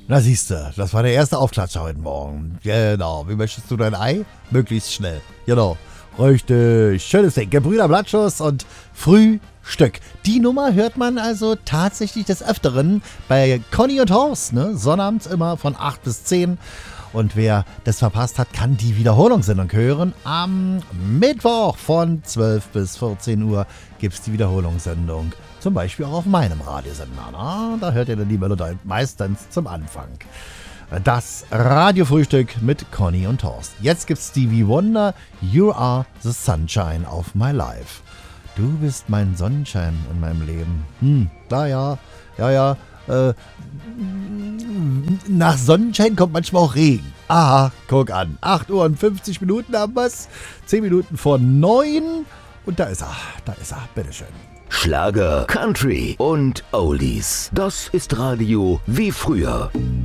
Na siehste, das war der erste Aufklatscher heute Morgen. Genau, wie möchtest du dein Ei? Möglichst schnell. Genau, richtig. Schönes Ding. Gebrüder Blattschuss und Frühstück. Die Nummer hört man also tatsächlich des Öfteren bei Conny und Horst, ne? Sonnabends immer von 8 bis 10. Und wer das verpasst hat, kann die Wiederholungssendung hören. Am Mittwoch von 12 bis 14 Uhr gibt es die Wiederholungssendung. Zum Beispiel auch auf meinem Radiosender. Na? Da hört ihr dann die Melodie meistens zum Anfang. Das Radiofrühstück mit Conny und Horst. Jetzt gibt's Stevie Wonder, You Are the Sunshine of My Life. Du bist mein Sonnenschein in meinem Leben. Ja. Nach Sonnenschein kommt manchmal auch Regen. Aha, guck an. 8 Uhr und 50 Minuten haben wir's. 10 Minuten vor 9. Und da ist er. Bitteschön. Schlager, Country und Oldies. Das ist Radio wie früher.